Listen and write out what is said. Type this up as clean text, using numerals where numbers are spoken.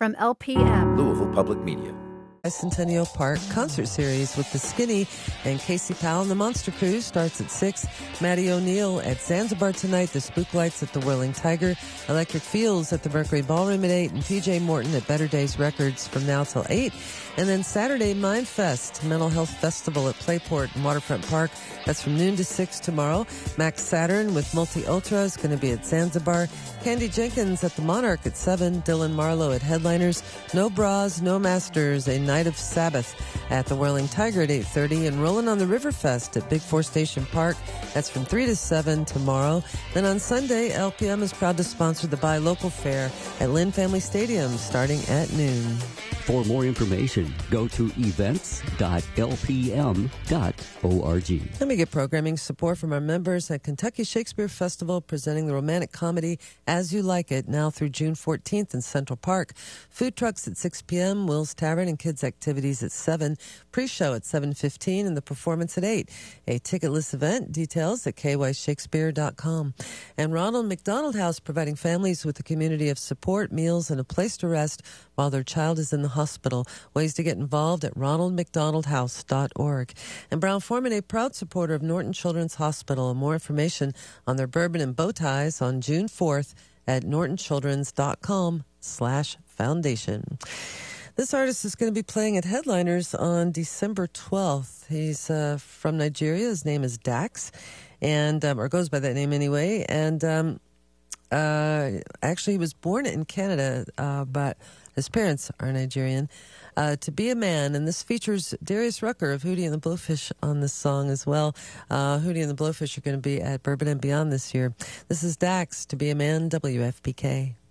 from LPM. Louisville Public Media. Centennial Park concert series with The Skinny and Casey Powell and the Monster Cruise starts at 6. Maddie O'Neill at Zanzibar tonight. The Spook Lights at the Whirling Tiger. Electric Fields at the Mercury Ballroom at 8. And PJ Morton at Better Days Records from now till 8. And then Saturday, Mind Fest, Mental Health Festival at Playport and Waterfront Park. That's from noon to 6 tomorrow. Max Saturn with Multi Ultra is going to be at Zanzibar. Candy Jenkins at the Monarch at 7. Dylan Marlowe at Headliners. No Bras, No Masters, a Night of Sabbath at the Whirling Tiger at 8:30. And Rollin' on the Riverfest at Big Four Station Park. That's from 3 to 7 tomorrow. Then on Sunday, LPM is proud to sponsor the Buy Local Fair at Lynn Family Stadium starting at noon. For more information, go to events.lpm.org. Let me get programming support from our members at Kentucky Shakespeare Festival, presenting the romantic comedy As You Like It, now through June 14th in Central Park. Food trucks at 6 p.m., Will's Tavern and kids activities at 7, pre-show at 7:15, and the performance at 8. A ticketless event, details at kyshakespeare.com. And Ronald McDonald House, providing families with a community of support, meals, and a place to rest while their child is in the hospital. Ways to get involved at ronaldmcdonaldhouse.org. And Brown-Forman, a proud supporter of Norton Children's Hospital. And more information on their bourbon and bow ties on June 4th at nortonchildrens.com/foundation. This artist is going to be playing at Headliners on December 12th. He's from Nigeria. His name is Dax, and or goes by that name anyway. And actually, he was born in Canada, but his parents are Nigerian. To Be a Man, and this features Darius Rucker of Hootie and the Blowfish on this song as well. Hootie and the Blowfish are going to be at Bourbon and Beyond this year. This is Dax, To Be a Man, WFPK.